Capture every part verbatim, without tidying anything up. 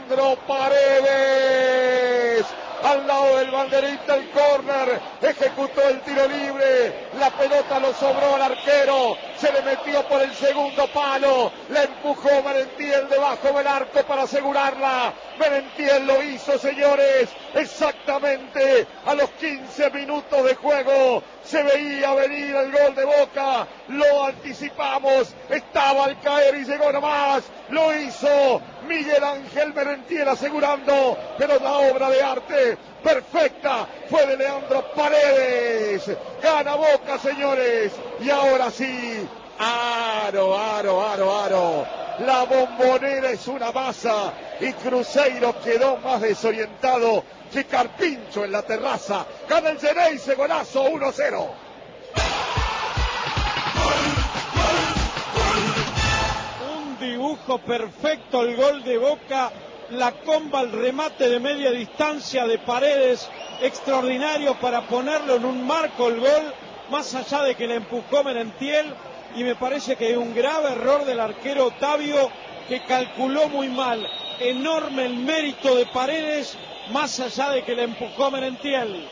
Leandro Paredes. Al lado del banderita, el córner, ejecutó el tiro libre, la pelota lo sobró al arquero, se le metió por el segundo palo, la empujó Merentiel debajo del arco para asegurarla. Merentiel lo hizo, señores, exactamente a los quince minutos de juego. Se veía venir el gol de Boca, lo anticipamos, estaba al caer y llegó nomás, lo hizo Miguel Ángel Merentiel asegurando, pero la obra de arte perfecta fue de Leandro Paredes. Gana Boca, señores, y ahora sí, aro, aro, aro, aro. La Bombonera es una masa y Cruzeiro quedó más desorientado que Carpincho en la terraza. Gana el Geneise, golazo, uno a cero. Un dibujo perfecto, el gol de Boca, la comba, el remate de media distancia de Paredes, extraordinario para ponerlo en un marco el gol, más allá de que le empujó Merentiel. Y me parece que hay un grave error del arquero Otavio, que calculó muy mal. Enorme el mérito de Paredes, más allá de que le empujó Merentiel.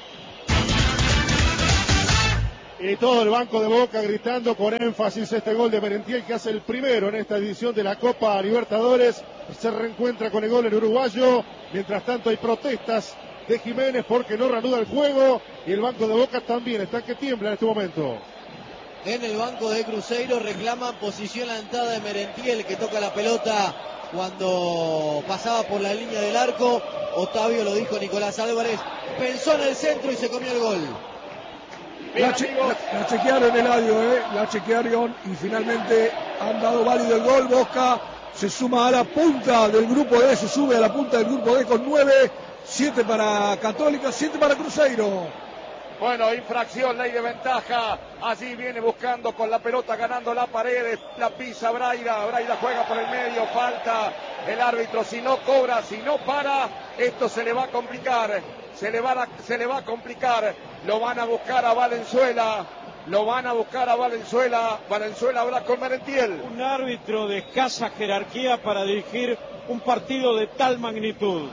Y todo el banco de Boca gritando con énfasis este gol de Merentiel, que hace el primero en esta edición de la Copa Libertadores. Se reencuentra con el gol en uruguayo. Mientras tanto hay protestas de Jiménez porque no reanuda el juego. Y el banco de Boca también está que tiembla en este momento. En el banco de Cruzeiro reclaman posición adelantada de Merentiel, que toca la pelota cuando pasaba por la línea del arco. Otavio, lo dijo Nicolás Álvarez, pensó en el centro y se comió el gol. La, che la, la chequearon el audio, eh, la chequearon y finalmente han dado válido el gol. Boca se suma a la punta del grupo D, se sube a la punta del grupo D con nueve, siete para Católica, siete para Cruzeiro. Bueno, infracción, ley de ventaja. Allí viene buscando con la pelota, ganando la Paredes. La pisa Braida. Braida juega por el medio. Falta el árbitro. Si no cobra, si no para, esto se le va a complicar. Se le va a, se le va a complicar. Lo van a buscar a Valenzuela. Lo van a buscar a Valenzuela. Valenzuela habla con Merentiel. Un árbitro de escasa jerarquía para dirigir un partido de tal magnitud.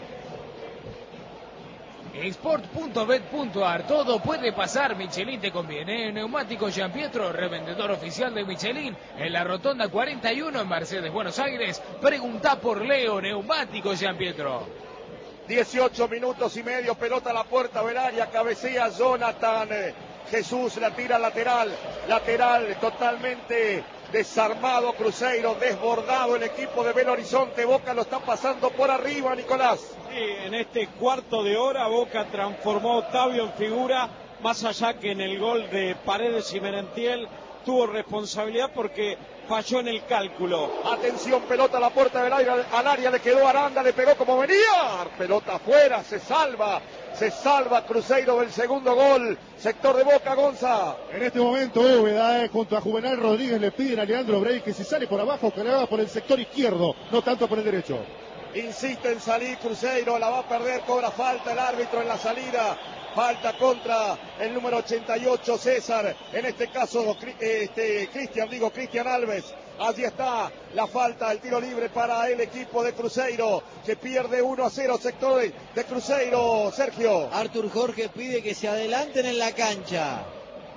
Sport punto bet punto a r, todo puede pasar, Michelin te conviene. Neumático Gianpietro, revendedor oficial de Michelin, en la Rotonda cuarenta y uno en Mercedes, Buenos Aires. Pregunta por Leo, Neumático Gianpietro. dieciocho minutos y medio, pelota a la puerta del área, cabecea Jonathan Jesús, la tira lateral, lateral totalmente desarmado Cruzeiro, desbordado el equipo de Belo Horizonte. Boca lo está pasando por arriba, Nicolás. Sí, en este cuarto de hora Boca transformó a Otavio en figura, más allá que en el gol de Paredes y Merentiel tuvo responsabilidad porque falló en el cálculo. Atención, pelota a la puerta del área, al área le quedó Aranda, le pegó como venía, pelota afuera, se salva, se salva Cruzeiro del segundo gol, sector de Boca, Gonza. En este momento Úbeda, eh, junto a Juvenal Rodríguez, le piden a Leandro Brey que si sale por abajo, que le haga por el sector izquierdo, no tanto por el derecho. Insiste en salir Cruzeiro, la va a perder, cobra falta el árbitro en la salida. Falta contra el número ochenta y ocho, César. En este caso, este, Cristian, digo, Cristian Alves. Allí está la falta, el tiro libre para el equipo de Cruzeiro, que pierde uno a cero, sector de, de Cruzeiro, Sergio. Artur Jorge pide que se adelanten en la cancha.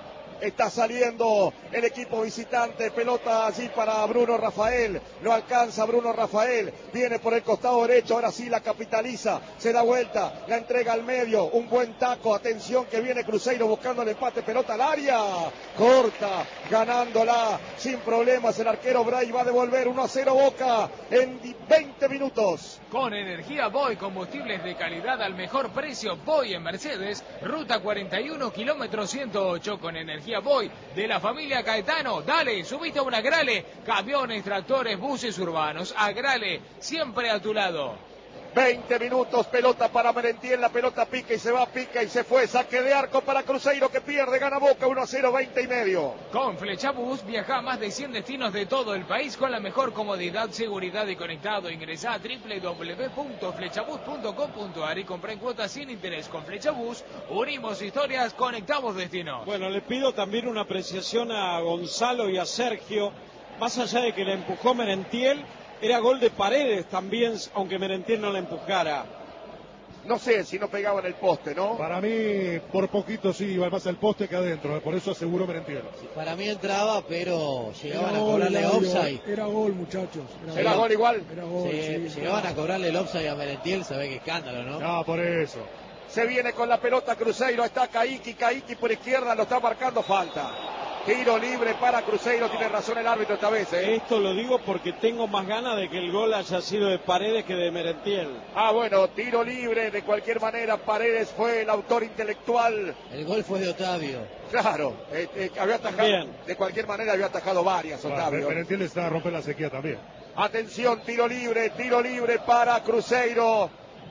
Está saliendo el equipo visitante, pelota allí para Bruno Rafael, no alcanza Bruno Rafael, viene por el costado derecho, ahora sí la capitaliza, se da vuelta, la entrega al medio, un buen taco, atención que viene Cruzeiro buscando el empate, pelota al área, corta, ganándola sin problemas, el arquero Bray va a devolver uno a cero Boca en veinte minutos. Con energía Boy, combustibles de calidad al mejor precio, Boy en Mercedes, ruta cuarenta y uno, kilómetro ciento ocho, con energía Boy de la familia Caetano. Dale, subiste a un Agrale, camiones, tractores, buses urbanos. Agrale, siempre a tu lado. veinte minutos, pelota para Merentiel, la pelota pica y se va, pica y se fue, saque de arco para Cruzeiro que pierde, gana Boca uno a cero, veinte y medio. Con Flechabús viaja a más de cien destinos de todo el país con la mejor comodidad, seguridad y conectado. Ingresá a doble u doble u doble u punto flechabús punto com punto a r y comprá en cuotas sin interés. Con Flechabús unimos historias, conectamos destinos. Bueno, le pido también una apreciación a Gonzalo y a Sergio, más allá de que le empujó Merentiel, era gol de Paredes también, aunque Merentiel no la empujara. No sé si no pegaba en el poste, ¿no? Para mí, por poquito sí iba más al poste que adentro, por eso aseguró Merentiel. Sí, para mí entraba, pero llegaban Era a gol, cobrarle Eladio, offside. Era gol, muchachos. ¿Era, ¿Era gol igual? Era gol, Sí, sí, llegaban claro. a cobrarle el offside a Merentiel, sabe qué escándalo, ¿no? No, por eso. Se viene con la pelota Cruzeiro, está Caíqui, Caíqui por izquierda, lo está marcando falta. Tiro libre para Cruzeiro, tiene razón el árbitro esta vez, ¿eh? Esto lo digo porque tengo más ganas de que el gol haya sido de Paredes que de Merentiel. Ah, bueno, tiro libre, de cualquier manera, Paredes fue el autor intelectual. El gol fue de Otavio. Claro, eh, eh, había atajado, Bien. de cualquier manera había atajado varias, Otavio. Bueno, Merentiel está a romper la sequía también. Atención, tiro libre, tiro libre para Cruzeiro.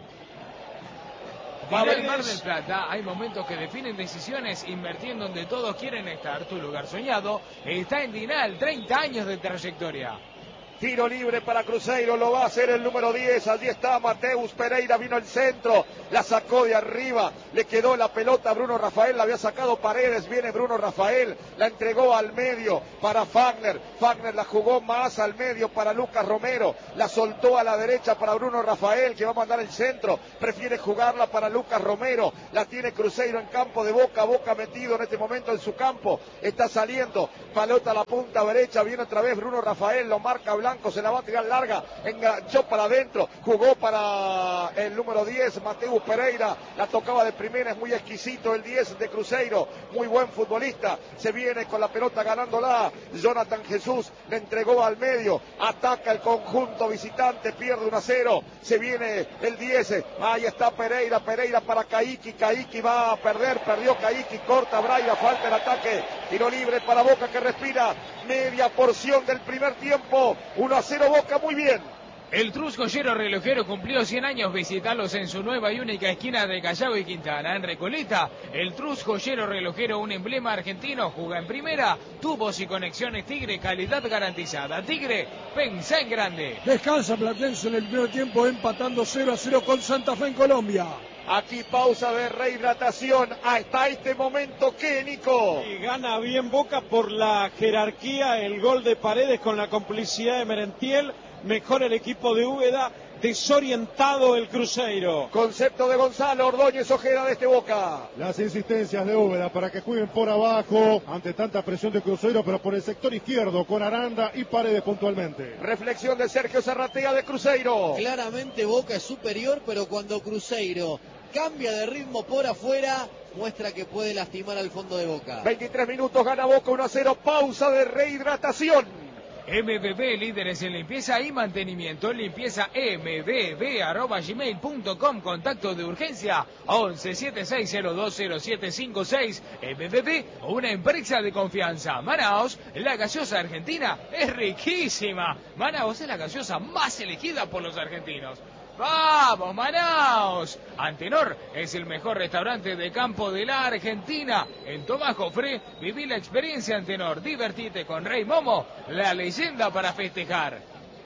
En el Mar del Plata hay momentos que definen decisiones, invertir en donde todos quieren estar. Tu lugar soñado está en Dinal, treinta años de trayectoria. Tiro libre para Cruzeiro, lo va a hacer el número diez, allí está Mateus Pereira, vino el centro, la sacó de arriba, le quedó la pelota a Bruno Rafael, la había sacado Paredes, viene Bruno Rafael, la entregó al medio para Fagner, Fagner la jugó más al medio para Lucas Romero, la soltó a la derecha para Bruno Rafael, que va a mandar el centro, prefiere jugarla para Lucas Romero, la tiene Cruzeiro en campo de Boca, Boca metido en este momento en su campo, está saliendo, pelota a la punta derecha, viene otra vez Bruno Rafael, lo marca Blanco, se la va a tirar larga, enganchó para adentro, jugó para el número diez, Mateus Pereira, la tocaba de primera, es muy exquisito el diez de Cruzeiro, muy buen futbolista, se viene con la pelota ganándola, Jonathan Jesús le entregó al medio, ataca el conjunto visitante, pierde uno a cero, se viene el diez, ahí está Pereira, Pereira para Caíqui, Caíqui va a perder, perdió Caíqui, corta Braida, falta el ataque, tiro libre para Boca que respira, media porción del primer tiempo, uno a cero Boca, muy bien. El Trus Joyero Relojero cumplió cien años. Visitarlos en su nueva y única esquina de Callao y Quintana. En Recoleta, el Trus Joyero Relojero, un emblema argentino, juega en primera. Tubos y conexiones Tigre, calidad garantizada. Tigre, pensá en grande. Descansa Platense en el primer tiempo, empatando cero a cero con Santa Fe en Colombia. Aquí pausa de rehidratación hasta este momento. ¿Qué, Nico? Y gana bien Boca por la jerarquía, el gol de Paredes con la complicidad de Merentiel. Mejor el equipo de Úbeda, desorientado el Cruzeiro. Concepto de Gonzalo Ordóñez Ojeda de este Boca. Las insistencias de Úbeda para que jueguen por abajo ante tanta presión de Cruzeiro, pero por el sector izquierdo con Aranda y Paredes puntualmente. Reflexión de Sergio Zarratea de Cruzeiro. Claramente Boca es superior, pero cuando Cruzeiro cambia de ritmo por afuera, muestra que puede lastimar al fondo de Boca. veintitrés minutos, gana Boca uno a cero, pausa de rehidratación. M B B, líderes en limpieza y mantenimiento. Limpieza m b b arroba gmail punto com. Contacto de urgencia once setenta y seis cero dos cero siete cinco seis. M B B, una empresa de confianza. Manaos, la gaseosa argentina es riquísima. Manaos es la gaseosa más elegida por los argentinos. ¡Vamos, Manaos! Antenor es el mejor restaurante de campo de la Argentina. En Tomás Jofré, viví la experiencia Antenor. Divertite con Rey Momo, la leyenda para festejar.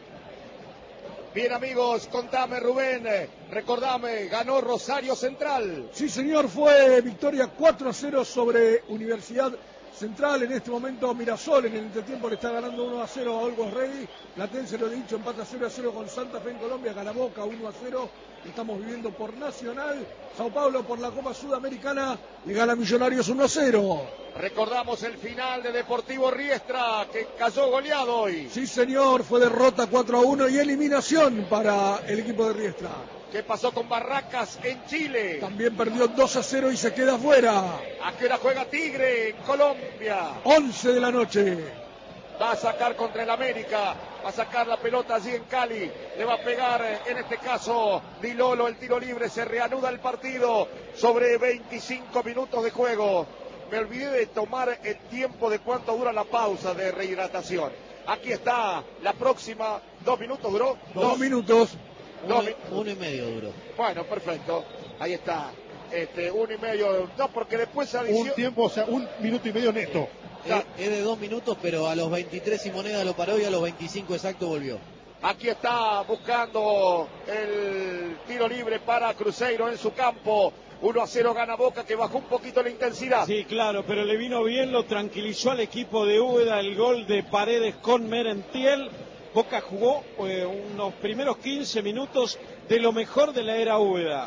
Bien, amigos, contame, Rubén, recordame, ganó Rosario Central. Sí, señor, fue victoria cuatro a cero sobre Universidad Central. En este momento Mirasol en el entretiempo le está ganando uno a cero a Olgos Ready. Platense, lo he dicho, empata cero a cero con Santa Fe en Colombia. Gana Boca uno a cero. Estamos viviendo por Nacional. Sao Paulo por la Copa Sudamericana y gana Millonarios uno a cero. Recordamos el final de Deportivo Riestra, que cayó goleado hoy. Sí, señor, fue derrota cuatro a uno y eliminación para el equipo de Riestra. ¿Qué pasó con Barracas en Chile? También perdió dos a cero y se queda fuera. ¿A qué hora juega Tigre en Colombia? once de la noche. Va a sacar contra el América, va a sacar la pelota allí en Cali, le va a pegar en este caso Di Lolo, el tiro libre, se reanuda el partido sobre veinticinco minutos de juego. Me olvidé de tomar el tiempo de cuánto dura la pausa de rehidratación. Aquí está la próxima, dos minutos duró. Dos, dos minutos. Uno, uno y medio duró. Bueno, perfecto, ahí está. Este, uno y medio, no, porque después se adicionó. Un tiempo, o sea, un minuto y medio neto. Es, es de dos minutos, pero a los veintitrés y moneda lo paró y a los veinticinco exacto volvió. Aquí está buscando el tiro libre para Cruzeiro en su campo. uno a cero gana Boca, que bajó un poquito la intensidad. Sí, claro, pero le vino bien, lo tranquilizó al equipo de Úbeda el gol de Paredes con Merentiel. Boca jugó eh, unos primeros quince minutos de lo mejor de la era Úbeda.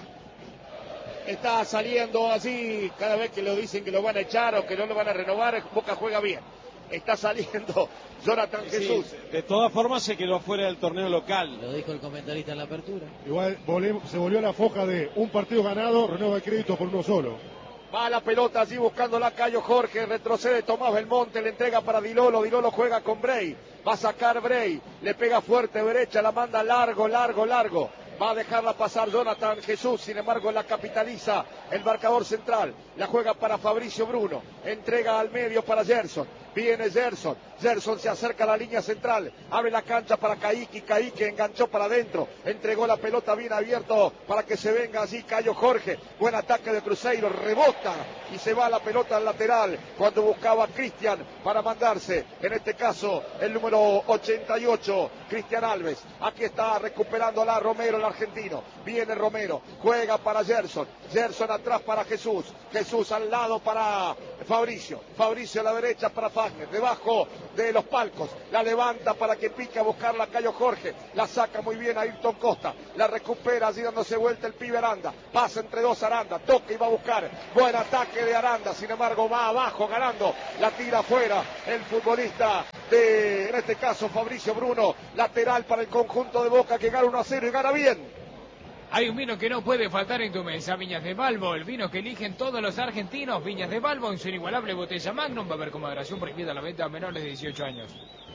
Está saliendo así, cada vez que lo dicen que lo van a echar o que no lo van a renovar, Boca juega bien. Está saliendo Jonathan Sí, Jesús. de todas formas se quedó fuera del torneo local. Lo dijo el comentarista en la apertura. Igual volvemos, se volvió a la foja de un partido ganado, renueva el crédito por uno solo. Va la pelota allí buscando la Cayo Jorge, retrocede Tomás Belmonte, le entrega para Dilolo, Dilolo juega con Bray, va a sacar Bray, le pega fuerte derecha, la manda largo, largo, largo. Va a dejarla pasar Jonathan Jesús, sin embargo la capitaliza el marcador central. La juega para Fabricio Bruno, entrega al medio para Gerson. Viene Gerson, Gerson se acerca a la línea central, abre la cancha para Caíque, Caíque enganchó para adentro, entregó la pelota bien abierto para que se venga allí Cayo Jorge. Buen ataque de Cruzeiro, rebota y se va la pelota al lateral cuando buscaba Cristian para mandarse, en este caso el número ochenta y ocho, Cristian Alves. Aquí está recuperando la Romero, el argentino. Viene Romero, juega para Gerson, Gerson atrás para Jesús, Jesús al lado para Fabricio, Fabricio a la derecha para Fagner, debajo de los palcos, la levanta para que pique a buscar la Cayo Jorge, la saca muy bien a Ayrton Costa, la recupera allí dándose vuelta el pibe Aranda, pasa entre dos Aranda, toca y va a buscar, buen ataque de Aranda, sin embargo va abajo ganando, la tira afuera el futbolista de, en este caso Fabricio Bruno, lateral para el conjunto de Boca que gana uno a cero y gana bien. Hay un vino que no puede faltar en tu mesa, Viñas de Balbo, el vino que eligen todos los argentinos. Viñas de Balbo en su inigualable botella Magnum, va a haber con moderación prohibida a la venta a menores de dieciocho años.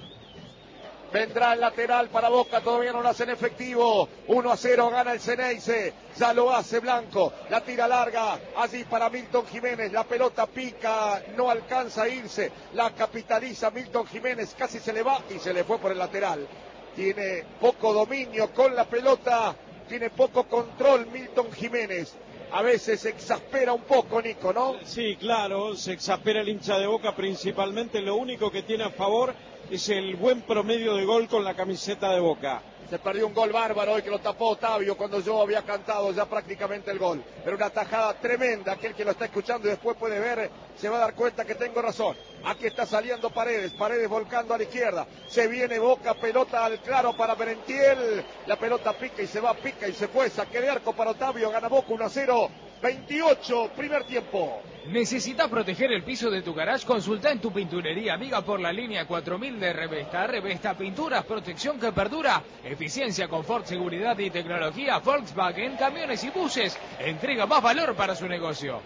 Vendrá el lateral para Boca, todavía no lo hacen efectivo. uno a cero gana el Ceneice. Ya lo hace Blanco. La tira larga. Allí para Milton Jiménez. La pelota pica. No alcanza a irse. La capitaliza Milton Jiménez. Casi se le va y se le fue por el lateral. Tiene poco dominio con la pelota. Tiene poco control Milton Jiménez. A veces se exaspera un poco, Nico, ¿no? Sí, claro, se exaspera el hincha de Boca principalmente. Lo único que tiene a favor es el buen promedio de gol con la camiseta de Boca. Se perdió un gol bárbaro hoy que lo tapó Otavio cuando yo había cantado ya prácticamente el gol. Pero una tajada tremenda, aquel que lo está escuchando y después puede ver, se va a dar cuenta que tengo razón. Aquí está saliendo Paredes, Paredes volcando a la izquierda. Se viene Boca, pelota al claro para Merentiel. La pelota pica y se va, pica y se fue. Saque de arco para Otavio, gana Boca uno a cero. veintiocho, primer tiempo. ¿Necesitas proteger el piso de tu garage? Consulta en tu pinturería amiga por la línea cuatro mil de Revesta. Revesta Pinturas, protección que perdura, eficiencia, confort, seguridad y tecnología. Volkswagen, camiones y buses, entrega más valor para su negocio.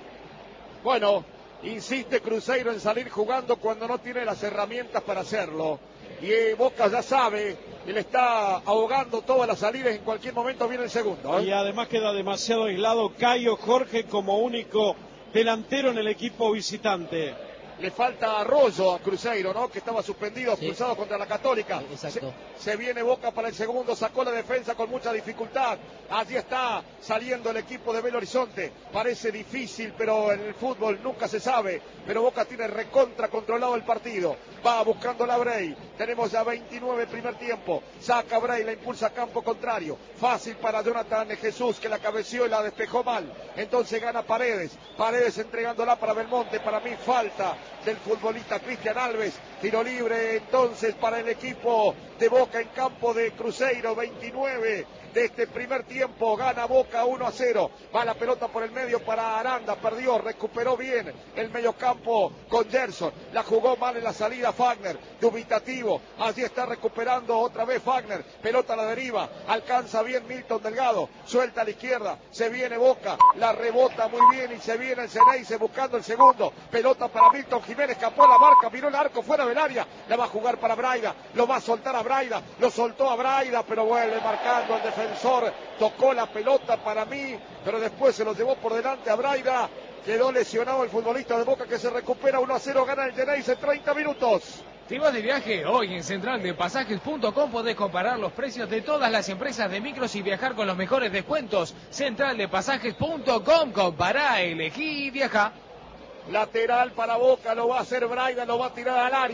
Bueno, insiste Cruzeiro en salir jugando cuando no tiene las herramientas para hacerlo. Y Boca ya sabe que le está ahogando todas las salidas, en cualquier momento viene el segundo, ¿eh? Y además queda demasiado aislado Cayo Jorge como único delantero en el equipo visitante. Le falta Arroyo a Cruzeiro, ¿no? Que estaba suspendido, sí, cruzado contra la Católica. Sí, exacto. Se, se viene Boca para el segundo, sacó la defensa con mucha dificultad. Allí está saliendo el equipo de Belo Horizonte. Parece difícil, pero en el fútbol nunca se sabe. Pero Boca tiene recontra controlado el partido. Va buscando la Bray. Tenemos ya veintinueve primer tiempo. Saca Bray, la impulsa a campo contrario. Fácil para Jonathan Jesús, que la cabeció y la despejó mal. Entonces gana Paredes. Paredes entregándola para Belmonte. Para mí falta del futbolista Cristian Alves. Tiro libre entonces para el equipo de Boca en campo de Cruzeiro. veintinueve de este primer tiempo. Gana Boca uno a cero. Va la pelota por el medio para Aranda. Perdió, recuperó bien el mediocampo con Gerson. La jugó mal en la salida Fagner. Dubitativo. Allí está recuperando otra vez Fagner. Pelota a la deriva. Alcanza bien Milton Delgado. Suelta a la izquierda. Se viene Boca. La rebota muy bien y se viene el Ceneice buscando el segundo. Pelota para Milton Jiménez. Escapó la marca. Miró el arco fuera del área. La va a jugar para Braida. Lo va a soltar a Braida. Lo soltó a Braida, pero vuelve marcando el defensor. Tocó la pelota para mí, pero después se lo llevó por delante a Braida. Quedó lesionado el futbolista de Boca, que se recupera. uno a cero, gana el Ceneice, treinta minutos. Si vas de viaje, hoy en central de pasajes punto com podés comparar los precios de todas las empresas de micros y viajar con los mejores descuentos. central de pasajes punto com, compará, elegí y viaja. Lateral para Boca, lo va a hacer Braida, lo va a tirar al área.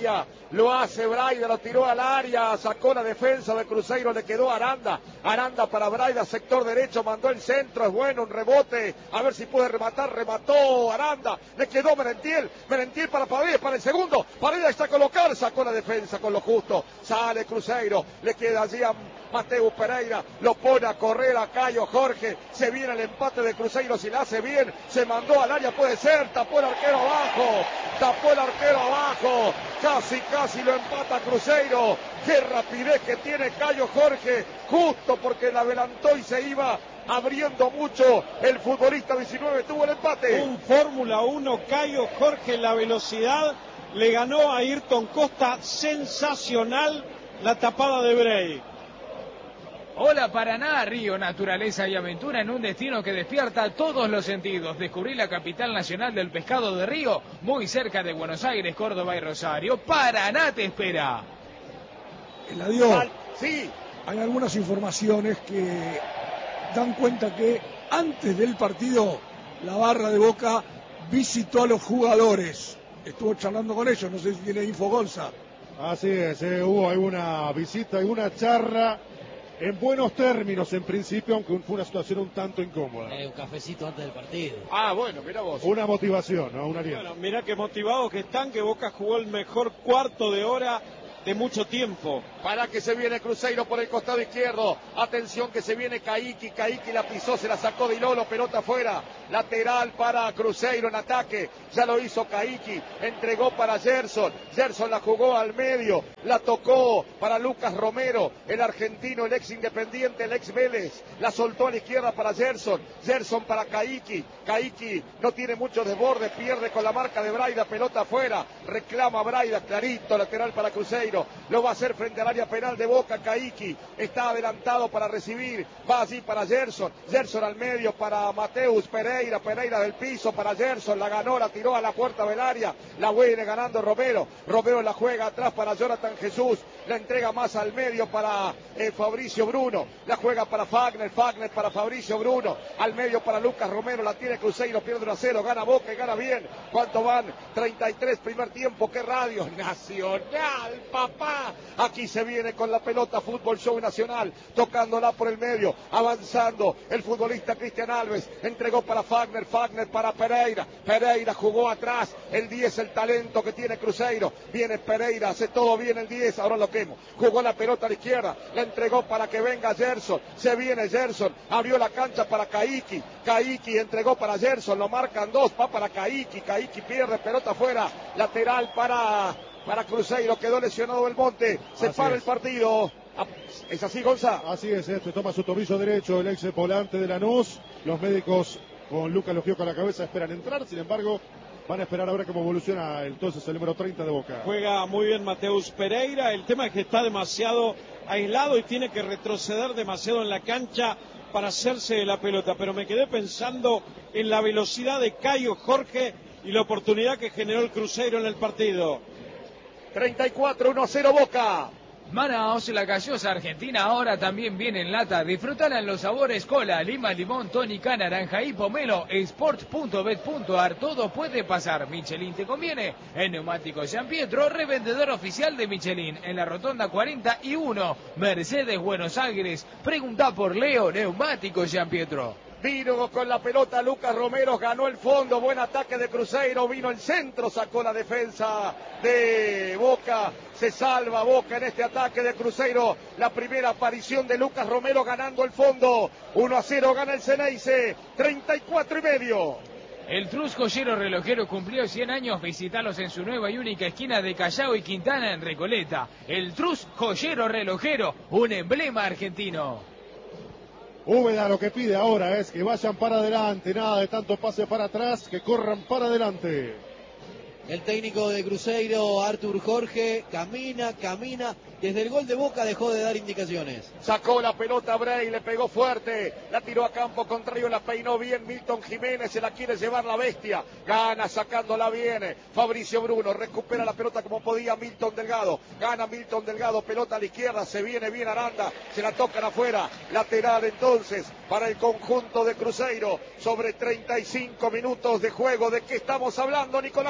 lo hace Braida, lo tiró al área, sacó la defensa de Cruzeiro, le quedó Aranda, Aranda para Braida, sector derecho, mandó el centro, es bueno, un rebote, a ver si puede rematar, remató Aranda, le quedó Merentiel, Merentiel para Paredes, para el segundo, Paredes está a colocar, sacó la defensa con lo justo, sale Cruzeiro, le queda allí a Mateus Pereira, lo pone a correr a Caio Jorge, se viene el empate de Cruzeiro, si la hace bien, se mandó al área, puede ser, tapó el arquero abajo, tapó el arquero abajo, casi casi lo empata Cruzeiro, qué rapidez que tiene Caio Jorge, justo porque la adelantó y se iba abriendo mucho el futbolista diecinueve, tuvo el empate. Un Fórmula uno, Caio Jorge, la velocidad, le ganó a Ayrton Costa, sensacional la tapada de Bray. Hola Paraná, río, naturaleza y aventura en un destino que despierta todos los sentidos. Descubrí la capital nacional del pescado de río, muy cerca de Buenos Aires, Córdoba y Rosario. Paraná te espera. Eladio, sí. Hay algunas informaciones que dan cuenta que antes del partido la barra de Boca visitó a los jugadores. Estuvo charlando con ellos, no sé si tiene info Gonza. Así es, eh, hubo alguna visita, alguna charla. En buenos términos, en principio, aunque fue una situación un tanto incómoda. Eh, un cafecito antes del partido. Ah, bueno, mira vos. Una motivación, ¿no? Una aliento. Bueno, mirá qué motivados que están, que Boca jugó el mejor cuarto de hora de mucho tiempo. Para que se viene Cruzeiro por el costado izquierdo. Atención que se viene Caiki. Caiki la pisó, se la sacó de Ilolo, pelota afuera. Lateral para Cruzeiro en ataque. Ya lo hizo Caiki. Entregó para Gerson. Gerson la jugó al medio. La tocó para Lucas Romero, el argentino, el ex Independiente, el ex Vélez. La soltó a la izquierda para Gerson. Gerson para Caiki. Caiki no tiene mucho desborde. Pierde con la marca de Braida. Pelota afuera. Reclama Braida. Clarito. Lateral para Cruzeiro. Lo va a hacer frente al área penal de Boca. Caiki está adelantado para recibir, va allí para Gerson, Gerson al medio para Mateus Pereira, Pereira del piso para Gerson, la ganó, la tiró a la puerta del área, la viene ganando Romero, Romero la juega atrás para Jonathan Jesús, la entrega más al medio para eh, Fabricio Bruno, la juega para Fagner, Fagner para Fabricio Bruno, al medio para Lucas Romero, la tiene Cruzeiro, pierde uno a cero, gana Boca y gana bien. ¿Cuánto van? treinta y tres primer tiempo, qué radio, Nacional, papá, aquí se viene con la pelota Fútbol Show Nacional, tocándola por el medio, avanzando el futbolista Cristian Alves, entregó para Fagner, Fagner para Pereira, Pereira jugó atrás, el diez, el talento que tiene Cruzeiro, viene Pereira, hace todo bien el diez, ahora lo quemo, jugó la pelota a la izquierda, la entregó para que venga Gerson, se viene Gerson, abrió la cancha para Caiki, Caiki entregó para Gerson, lo marcan dos, va para Caiki, Caiki pierde, pelota afuera, lateral para... Para Cruzeiro, quedó lesionado Belmonte, se Así para es. el partido. ¿Es así, Gonza? Así es, este toma su tobillo derecho, el ex volante de Lanús. Los médicos con Lucas Logioco a la cabeza esperan entrar, sin embargo, van a esperar a ver cómo evoluciona entonces el número treinta de Boca. Juega muy bien Mateus Pereira, el tema es que está demasiado aislado y tiene que retroceder demasiado en la cancha para hacerse de la pelota, pero me quedé pensando en la velocidad de Caio Jorge y la oportunidad que generó el Cruzeiro en el partido. treinta y cuatro, uno a cero Boca. Manaos, la gaseosa argentina ahora también viene en lata. Disfrutala en los sabores cola, lima, limón, tónica, naranja y pomelo. Sport punto bet punto ar. Todo puede pasar. Michelin te conviene. En Neumáticos San Pietro, revendedor oficial de Michelin. En la rotonda cuarenta y uno, Mercedes, Buenos Aires. Pregunta por Leo, Neumáticos San Pietro. Vino con la pelota Lucas Romero, ganó el fondo, buen ataque de Cruzeiro, vino el centro, sacó la defensa de Boca, se salva Boca en este ataque de Cruzeiro, la primera aparición de Lucas Romero ganando el fondo, uno a cero gana el Ceneice, treinta y cuatro y medio. El Trus Joyero Relojero cumplió cien años, visitalos en su nueva y única esquina de Callao y Quintana en Recoleta. El Trus Joyero Relojero, un emblema argentino. Úbeda lo que pide ahora es que vayan para adelante, nada de tanto pase para atrás, que corran para adelante. El técnico de Cruzeiro, Artur Jorge, camina, camina. Desde el gol de Boca dejó de dar indicaciones. Sacó la pelota a Bray, le pegó fuerte, la tiró a campo contrario, la peinó bien Milton Jiménez, se la quiere llevar la bestia, gana sacándola bien Fabricio Bruno, recupera la pelota como podía Milton Delgado, gana Milton Delgado, pelota a la izquierda, se viene bien Aranda, se la tocan afuera, lateral entonces para el conjunto de Cruzeiro, sobre treinta y cinco minutos de juego. ¿De qué estamos hablando, Nicolás Álvarez?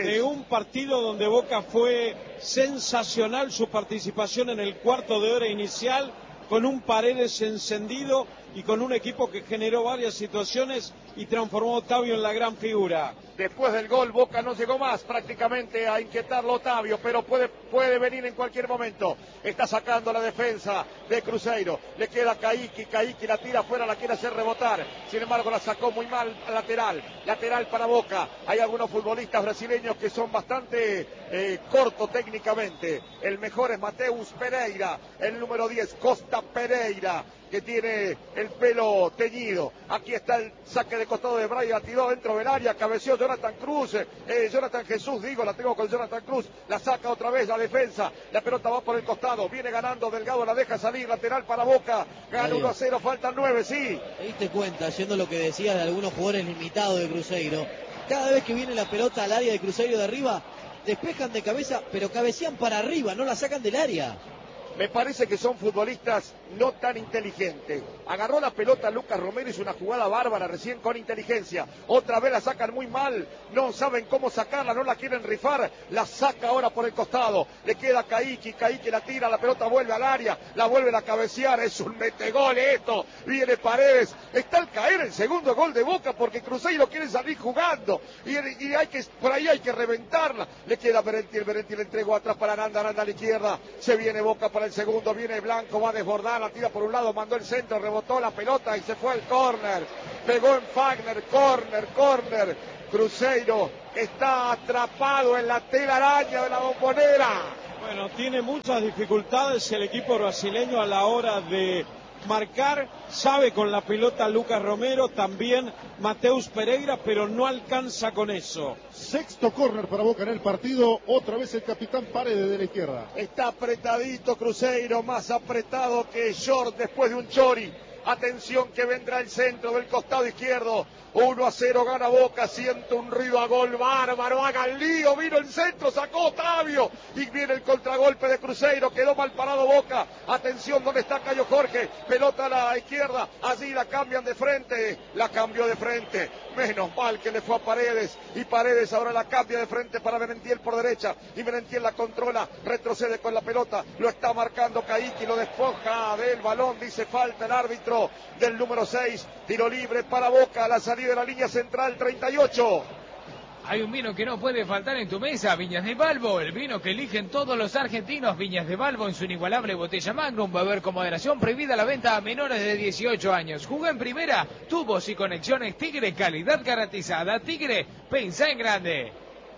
Pérez. De un partido donde Boca fue sensacional su participación en el cuarto de hora inicial, con un Paredes encendido y con un equipo que generó varias situaciones y transformó a Otavio en la gran figura. Después del gol, Boca no llegó más prácticamente a inquietarlo Otavio, pero puede, puede venir en cualquier momento. Está sacando la defensa de Cruzeiro. Le queda Caíque, Caíque la tira afuera, la quiere hacer rebotar. Sin embargo, la sacó muy mal lateral. Lateral para Boca. Hay algunos futbolistas brasileños que son bastante eh, cortos técnicamente. El mejor es Mateus Pereira, el número diez, Costa Pereira, que tiene el pelo teñido. Aquí está el saque de costado de Brian, tiró dentro del área, cabeció Jonathan Cruz, eh, Jonathan Jesús, digo, la tengo con Jonathan Cruz, la saca otra vez la defensa, la pelota va por el costado, viene ganando Delgado, la deja salir, lateral para Boca, gana uno a cero, faltan nueve, sí. ¿Te diste cuenta, yendo lo que decías de algunos jugadores limitados de Cruzeiro? Cada vez que viene la pelota al área de Cruzeiro de arriba, despejan de cabeza, pero cabecean para arriba, no la sacan del área. Me parece que son futbolistas no tan inteligentes. Agarró la pelota Lucas Romero, hizo una jugada bárbara recién con inteligencia. Otra vez la sacan muy mal, no saben cómo sacarla, no la quieren rifar. La saca ahora por el costado. Le queda Caíque, Caíque la tira, la pelota vuelve al área, la vuelve a cabecear. Es un metegol esto. Viene Paredes. Está al caer el segundo gol de Boca porque Cruzeiro quiere salir jugando. Y, y hay que, por ahí hay que reventarla. Le queda Merentiel, Merentiel le entregó atrás para Aranda, Aranda a la izquierda. Se viene Boca para el segundo, viene Blanco, va a desbordar, la tira por un lado, mandó el centro, rebotó la pelota y se fue al córner, pegó en Fagner, córner, córner, Cruzeiro está atrapado en la telaraña de la Bombonera. Bueno, tiene muchas dificultades el equipo brasileño a la hora de marcar, sabe con la pelota Lucas Romero, también Mateus Pereira, pero no alcanza con eso. Sexto córner para Boca en el partido, otra vez el capitán Paredes de la izquierda. Está apretadito Cruzeiro, más apretado que Short después de un chori. Atención que vendrá el centro del costado izquierdo. uno a cero gana Boca, siente un ruido a gol bárbaro, haga el lío, vino el centro, sacó Otavio y viene el contragolpe de Cruzeiro, quedó mal parado Boca. Atención donde está Cayo Jorge, pelota a la izquierda, allí la cambian de frente, la cambió de frente, menos mal que le fue a Paredes y Paredes ahora la cambia de frente para Merentiel por derecha y Merentiel la controla, retrocede con la pelota, lo está marcando Caíque, lo despoja del balón, dice falta el árbitro del número seis, tiro libre para Boca, la salida de la línea central treinta y ocho. Hay un vino que no puede faltar en tu mesa, Viñas de Balbo, el vino que eligen todos los argentinos. Viñas de Balbo en su inigualable botella Magnum, beber con moderación, prohibida la venta a menores de dieciocho años. Jugó en primera, tubos y conexiones Tigre, calidad garantizada. Tigre, pensá en grande.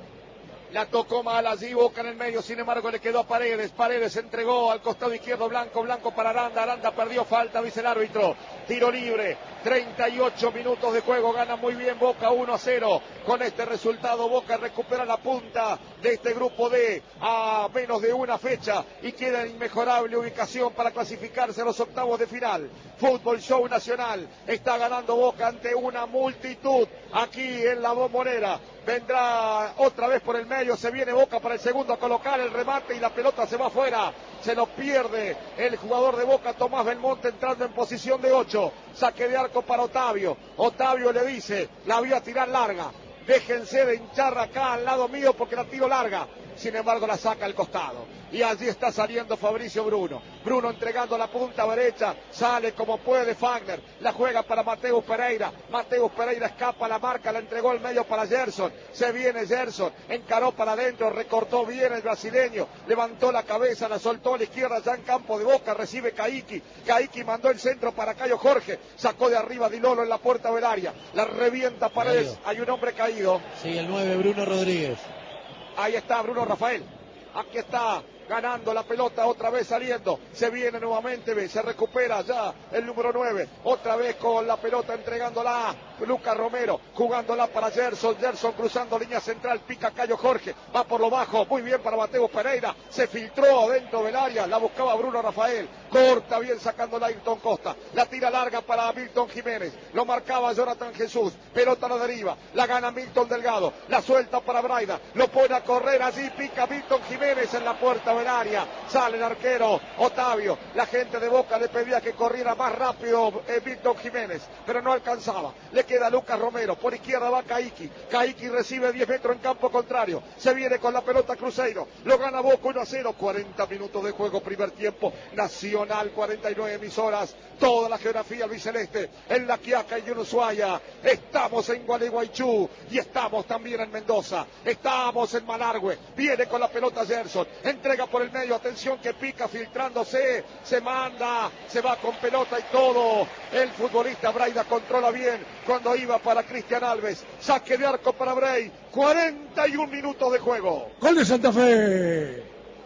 La tocó mal allí, Boca en el medio, sin embargo le quedó a Paredes, Paredes entregó al costado izquierdo, Blanco, Blanco para Aranda, Aranda perdió falta, dice el árbitro, tiro libre, treinta y ocho minutos de juego, gana muy bien Boca uno a cero, con este resultado Boca recupera la punta de este grupo D a menos de una fecha y queda en inmejorable ubicación para clasificarse a los octavos de final. Fútbol Show Nacional, está ganando Boca ante una multitud aquí en la Bombonera. Vendrá otra vez por el medio, se viene Boca para el segundo a colocar el remate y la pelota se va afuera, se lo pierde el jugador de Boca, Tomás Belmonte, entrando en posición de ocho, saque de arco para Otavio, Otavio le dice, la voy a tirar larga, déjense de hinchar acá al lado mío porque la tiro larga, sin embargo la saca al costado, y allí está saliendo Fabricio Bruno, Bruno entregando la punta derecha, sale como puede Fagner, la juega para Mateus Pereira, Mateus Pereira escapa, la marca, la entregó al medio para Gerson, se viene Gerson, encaró para adentro, recortó bien el brasileño, levantó la cabeza, la soltó a la izquierda ya en campo de Boca, recibe Caíque, Caíque mandó el centro para Cayo Jorge, sacó de arriba Di Lolo en la puerta del área, la revienta Paredes, hay un hombre caído. Sí, el nueve, Bruno Rodríguez. Ahí está Bruno Rafael, aquí está ganando la pelota, otra vez saliendo, se viene nuevamente, se recupera ya el número nueve, otra vez con la pelota entregándola a Lucas Romero, jugándola para Gerson, Gerson cruzando línea central, pica Cayo Jorge, va por lo bajo, muy bien para Mateus Pereira, se filtró dentro del área, la buscaba Bruno Rafael, corta bien sacándola Ayrton Costa, la tira larga para Milton Jiménez, lo marcaba Jonathan Jesús, pelota la deriva, la gana Milton Delgado, la suelta para Braida, lo pone a correr allí, pica Milton Jiménez en la puerta del área, sale el arquero Otavio, la gente de Boca le pedía que corriera más rápido eh, Víctor Jiménez, pero no alcanzaba, le queda Lucas Romero, por izquierda va Caiki, Caiki recibe diez metros en campo contrario, se viene con la pelota Cruzeiro, lo gana Boca uno a cero, cuarenta minutos de juego, primer tiempo, Nacional cuarenta y nueve emisoras, toda la geografía albiceleste, en La Quiaca y en Ushuaia, estamos en Gualeguaychú y estamos también en Mendoza, estamos en Malargüe, viene con la pelota Gerson, entrega por el medio, atención que pica filtrándose, se manda, se va con pelota y todo, el futbolista Braida controla bien cuando iba para Cristian Alves, saque de arco para Bray, cuarenta y un minutos de juego. Gol de Santa Fe.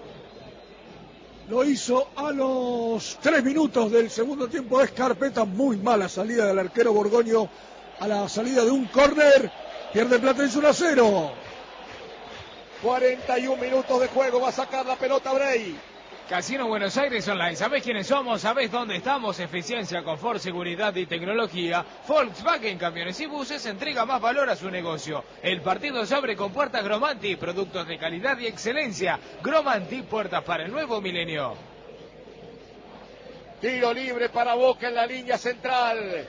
Lo hizo a los tres minutos del segundo tiempo. Escarpeta, muy mala salida del arquero Borgoño a la salida de un córner. Pierde Platense uno a cero. cuarenta y un minutos de juego, va a sacar la pelota Bray. Casino Buenos Aires Online. ¿Sabés quiénes somos? ¿Sabés dónde estamos? Eficiencia, confort, seguridad y tecnología. Volkswagen Camiones y Buses entrega más valor a su negocio. El partido se abre con puertas Gromanti, productos de calidad y excelencia. Gromanti, puertas para el nuevo milenio. Tiro libre para Boca en la línea central.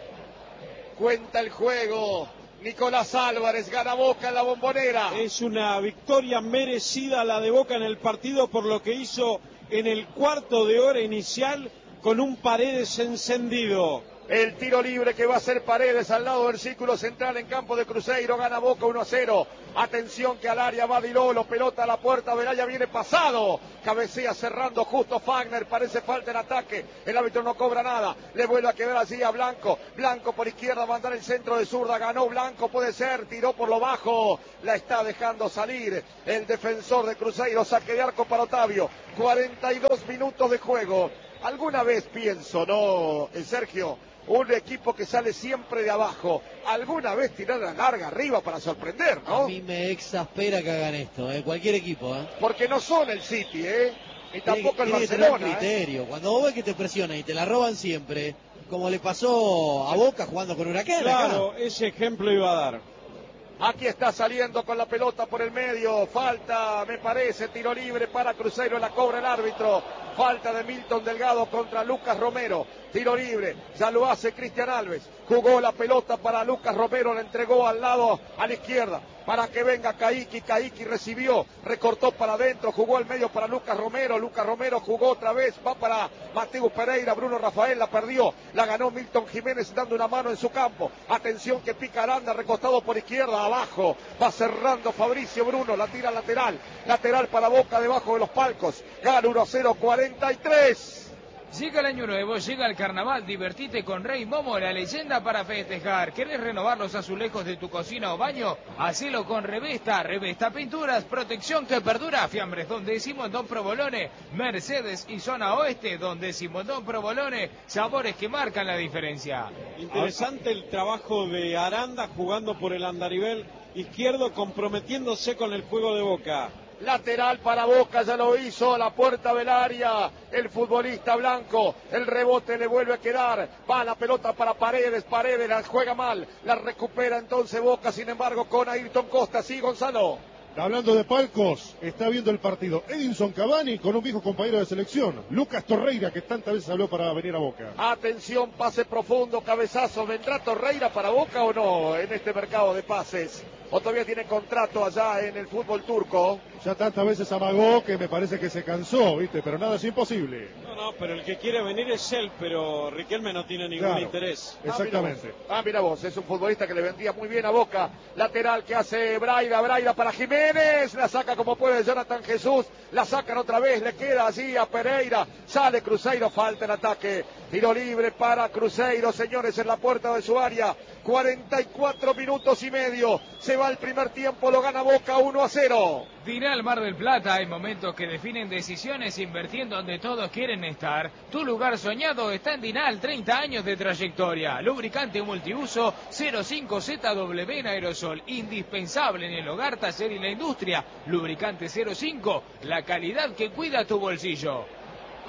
Cuenta el juego. Nicolás Álvarez gana Boca en la Bombonera. Es una victoria merecida la de Boca en el partido por lo que hizo en el cuarto de hora inicial con un Paredes encendido. El tiro libre que va a hacer Paredes al lado del círculo central en campo de Cruzeiro, gana Boca uno a cero. Atención que al área va Di Lolo, pelota a la puerta, Velaya viene pasado, cabecea cerrando justo Fagner, parece falta en ataque, el árbitro no cobra nada, le vuelve a quedar así a Blanco, Blanco por izquierda, mandar el centro de zurda, ganó Blanco, puede ser, tiró por lo bajo, la está dejando salir el defensor de Cruzeiro, saque de arco para Otavio, cuarenta y dos minutos de juego. Alguna vez pienso, ¿no, Sergio? Un equipo que sale siempre de abajo, alguna vez tirar la larga arriba para sorprender, ¿no? A mí me exaspera que hagan esto, ¿eh? Cualquier equipo, ¿eh? Porque no son el City, ¿eh? Y tampoco tiene, el tiene Barcelona. Que tener criterio. ¿eh? Cuando vos ves que te presionan y te la roban siempre, como le pasó a Boca jugando con Huracán. Claro, acá. ese ejemplo iba a dar. Aquí está saliendo con la pelota por el medio, falta, me parece, tiro libre para Cruzeiro, la cobra el árbitro, falta de Milton Delgado contra Lucas Romero, tiro libre, ya lo hace Cristian Alves, jugó la pelota para Lucas Romero, la entregó al lado, a la izquierda, para que venga Caiki, Caiki recibió, recortó para adentro, jugó al medio para Lucas Romero, Lucas Romero jugó otra vez, va para Mateus Pereira, Bruno Rafael la perdió, la ganó Milton Jiménez dando una mano en su campo, atención que pica Aranda, recostado por izquierda, abajo, va cerrando Fabricio Bruno, la tira lateral, lateral para Boca debajo de los palcos, gana uno a cero, cuarenta y tres. Llega el año nuevo, llega el carnaval, divertite con Rey Momo, la leyenda para festejar. ¿Querés renovar los azulejos de tu cocina o baño? Hacelo con Revesta, Revesta Pinturas, protección que perdura. Fiambres donde Simondón Provolone, Mercedes y zona oeste donde Simondón Provolone, sabores que marcan la diferencia. Interesante el trabajo de Aranda jugando por el andarivel izquierdo, comprometiéndose con el juego de Boca. Lateral para Boca, ya lo hizo, a la puerta del área, el futbolista Blanco, el rebote le vuelve a quedar, va la pelota para Paredes, Paredes la juega mal, la recupera entonces Boca, sin embargo con Ayrton Costa, sí Gonzalo. Hablando de palcos, está viendo el partido Edinson Cavani con un viejo compañero de selección, Lucas Torreira, que tantas veces habló para venir a Boca. Atención, pase profundo, cabezazo, ¿vendrá Torreira para Boca o no en este mercado de pases? ¿O todavía tiene contrato allá en el fútbol turco? Ya tantas veces amagó que me parece que se cansó, ¿viste? Pero nada es imposible. No, no, pero el que quiere venir es él, pero Riquelme no tiene ningún Claro, interés. Exactamente. Ah, mira vos, es un futbolista que le vendría muy bien a Boca. Lateral que hace Braida, Braida para Jiménez, la saca como puede Jonathan Jesús, la sacan otra vez, le queda así a Pereira, sale Cruzeiro, falta el ataque, tiro libre para Cruzeiro, señores, en la puerta de su área, cuarenta y cuatro minutos y medio, se va el primer tiempo, lo gana Boca uno a cero. Dinal Mar del Plata, hay momentos que definen decisiones invirtiendo donde todos quieren estar. Tu lugar soñado está en Dinal, treinta años de trayectoria. Lubricante multiuso cero cinco Z W en aerosol, indispensable en el hogar, taller y la industria. Lubricante cero cinco, la calidad que cuida tu bolsillo.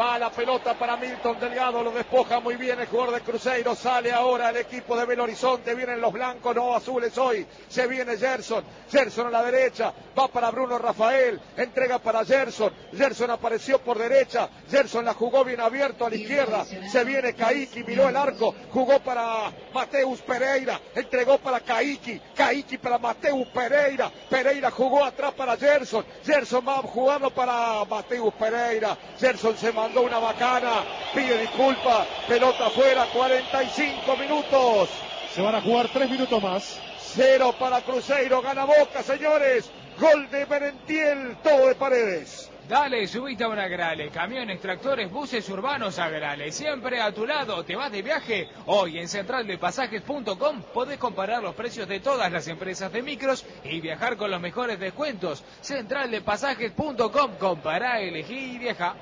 Va la pelota para Milton Delgado, lo despoja muy bien el jugador de Cruzeiro. Sale ahora el equipo de Belo Horizonte, vienen los blancos, no azules hoy. Se viene Gerson, Gerson a la derecha, va para Bruno Rafael, entrega para Gerson. Gerson apareció por derecha, Gerson la jugó bien abierto a la izquierda. Se viene Caiki, miró el arco, jugó para Mateus Pereira, entregó para Caiki, Caiki para Mateus Pereira. Pereira jugó atrás para Gerson, Gerson va jugando para Mateus Pereira. Gerson se mandó una bacana, pide disculpas, pelota afuera, cuarenta y cinco minutos. Se van a jugar tres minutos más. Cero para Cruzeiro, gana Boca, señores. Gol de Merentiel, todo de Paredes. Dale, subite a una Grale, camiones, tractores, buses urbanos a Grale, siempre a tu lado. ¿Te vas de viaje? Hoy en central de pasajes punto com podés comparar los precios de todas las empresas de micros y viajar con los mejores descuentos. central de pasajes punto com, compará, elegí y viaja.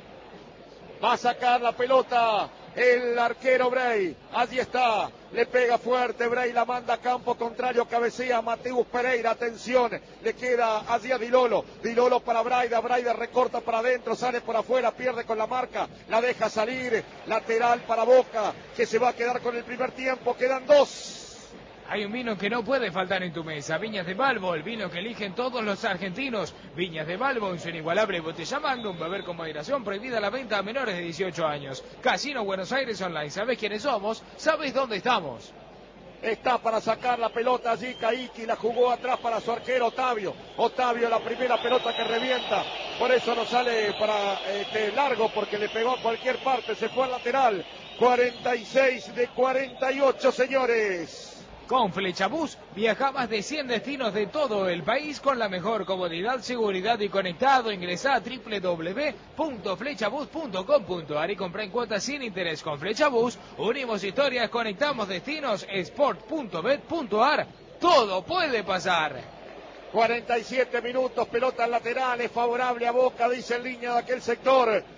Va a sacar la pelota el arquero Bray. Allí está. Le pega fuerte Bray, la manda a campo contrario, cabecea Mateus Pereira. Atención, le queda allí a Dilolo. Dilolo para Braida. Braida recorta para adentro, sale por afuera, pierde con la marca. La deja salir. Lateral para Boca, que se va a quedar con el primer tiempo. Quedan dos. Hay un vino que no puede faltar en tu mesa, Viñas de Balbo, el vino que eligen todos los argentinos. Viñas de Balbo, en su inigualable botella Magnum, beber con moderación, prohibida la venta a menores de dieciocho años. Casino Buenos Aires Online, ¿sabés quiénes somos? ¿Sabés dónde estamos? Está para sacar la pelota allí, Caiki la jugó atrás para su arquero Otavio. Otavio, la primera pelota que revienta, por eso no sale para este, largo, porque le pegó a cualquier parte, se fue al lateral. cuarenta y seis de cuarenta y ocho, señores. Con Flechabús viaja a más de cien destinos de todo el país con la mejor comodidad, seguridad y conectado. Ingresá a doble u doble u doble u punto flechabús punto com punto a r y comprá en cuotas sin interés. Con Flechabús unimos historias, conectamos destinos. sport punto bet punto a r. Todo puede pasar. cuarenta y siete minutos, pelotas laterales, favorable a Boca, dice en línea de aquel sector.